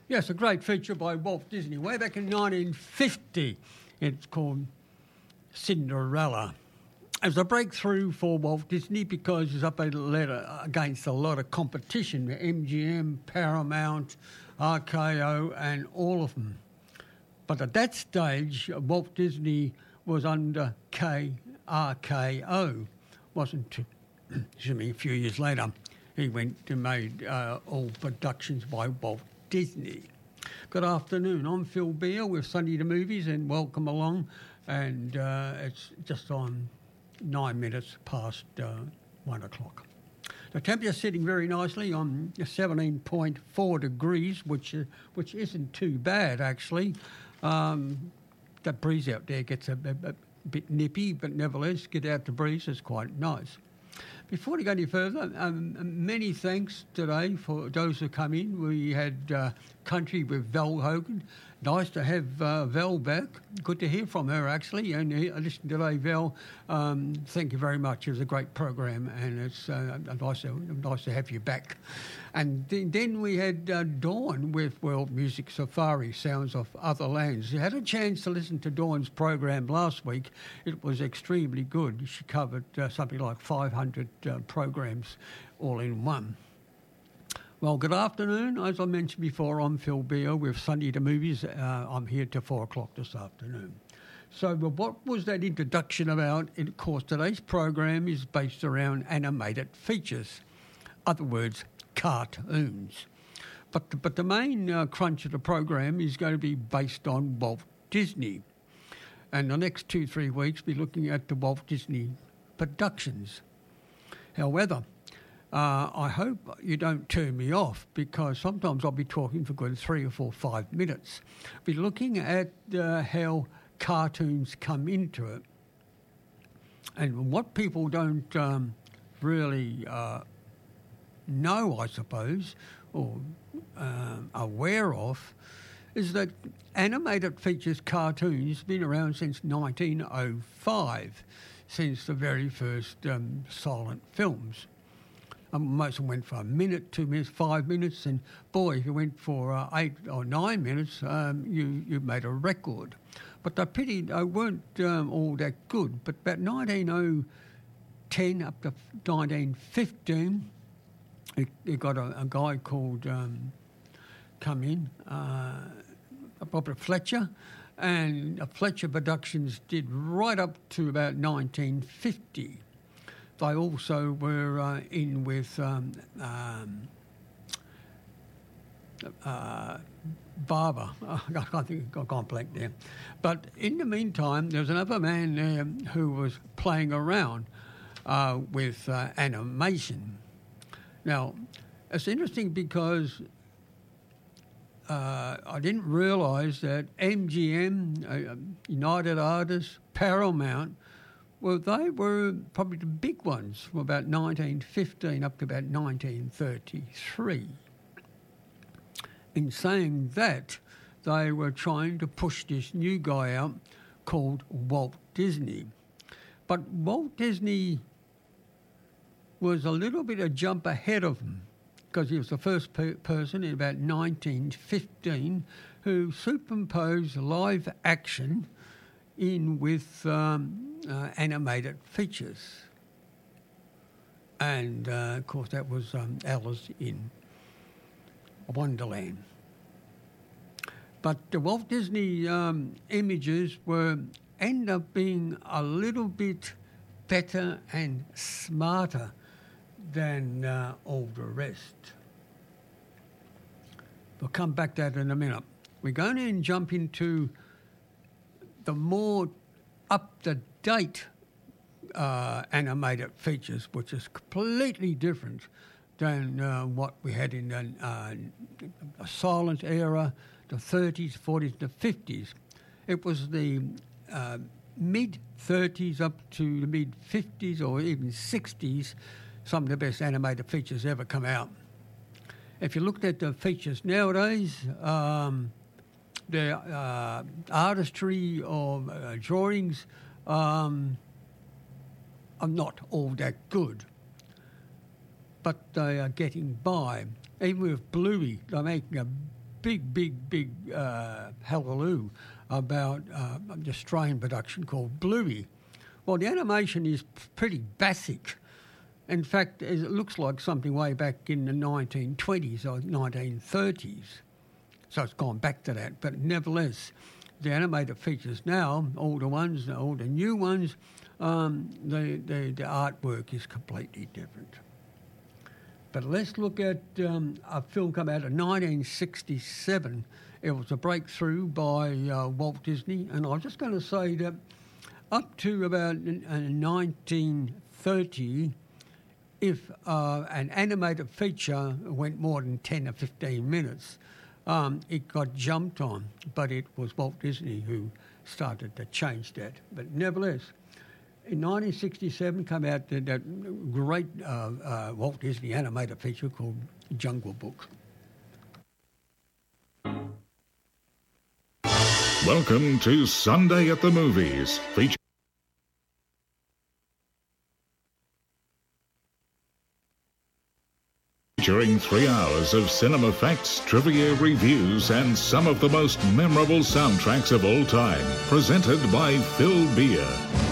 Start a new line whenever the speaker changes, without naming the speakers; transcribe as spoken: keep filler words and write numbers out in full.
Yes, a great feature by Walt Disney way back in nineteen fifty. It's called Cinderella. It was a breakthrough for Walt Disney because he was up against a lot of competition, M G M, Paramount, R K O and all of them. But at that stage, Walt Disney was under K R K O. Wasn't too, excuse me, a few years later, he went and made uh, all productions by Walt Disney. Good afternoon, I'm Phil Beale with Sunday the Movies and welcome along. And uh, it's just on nine minutes past uh, one o'clock. The temperature's sitting very nicely on seventeen point four degrees, which, uh, which isn't too bad actually. Um, that breeze out there gets a, a, a bit nippy, but nevertheless, get out the breeze is quite nice. Before we go any further, um, many thanks today for those who come in. We had uh, Country with Val Hogan. Nice to have uh, Val back. Good to hear from her, actually. And I listened today, Val. Um, thank you very much. It was a great program, and it's uh, nice, to, nice to have you back. And th- then we had uh, Dawn with World Music Safari, Sounds of Other Lands. You had a chance to listen to Dawn's program last week. It was extremely good. She covered uh, something like five hundred uh, programs all in one. Well, good afternoon. As I mentioned before, I'm Phil Beale with Sunday the Movies. Uh, I'm here till four o'clock this afternoon. So well, what was that introduction about? Of course, today's program is based around animated features. Other words, cartoons. But the, but the main uh, crunch of the program is going to be based on Walt Disney. And the next two, three weeks, we'll be looking at the Walt Disney productions. However, Uh, I hope you don't turn me off because sometimes I'll be talking for good three or four, five minutes. Be looking at uh, how cartoons come into it. And what people don't um, really uh, know, I suppose, or uh, aware of, is that animated features cartoons have been around since nineteen oh five, since the very first um, silent films. Um, most of them went for a minute, two minutes, five minutes, and boy, if you went for uh, eight or nine minutes, um, you, you made a record. But the pity, they weren't um, all that good. But about nineteen ten up to nineteen fifteen, you, you got a, a guy called um, come in, uh, Robert Fletcher, and uh, Fletcher Productions did right up to about nineteen fifty. They also were uh, in with um, um, uh, Barber. Oh, I can't think, I can't blank there. But in the meantime, there was another man there who was playing around uh, with uh, animation. Now, it's interesting because uh, I didn't realise that M G M, uh, United Artists, Paramount, well, they were probably the big ones from about nineteen fifteen up to about nineteen thirty-three. In saying that, they were trying to push this new guy out called Walt Disney. But Walt Disney was a little bit a jump ahead of them because he was the first per- person in about nineteen fifteen who superimposed live action in with um, uh, animated features. And, uh, of course, that was um, Alice in Wonderland. But the Walt Disney um, images were end up being a little bit better and smarter than uh, all the rest. We'll come back to that in a minute. We're going to jump into the more up-to-date uh, animated features, which is completely different than uh, what we had in the uh, a silent era, the thirties, forties, the fifties. It was the uh, mid-thirties up to the mid-fifties or even sixties, some of the best animated features ever come out. If you looked at the features nowadays, um, the uh, artistry or uh, drawings um, are not all that good, but they are getting by. Even with Bluey, they're making a big, big, big uh, hallelujah about uh, the Australian production called Bluey. Well, the animation is pretty basic. In fact, it looks like something way back in the nineteen twenties or nineteen thirties. So it's gone back to that. But nevertheless, the animated features now, all the ones, all the new ones, um, the, the, the artwork is completely different. But let's look at um, a film come out in nineteen sixty-seven. It was a breakthrough by uh, Walt Disney. And I was just going to say that up to about uh, nineteen thirty, if uh, an animated feature went more than ten or fifteen minutes, um, it got jumped on. But it was Walt Disney who started to change that. But nevertheless, in nineteen sixty-seven came out that, that great uh, uh, Walt Disney animated feature called Jungle Book.
Welcome to Sunday at the Movies, featuring Featuring three hours of cinema facts, trivia, reviews, and some of the most memorable soundtracks of all time. Presented by Phil Beer.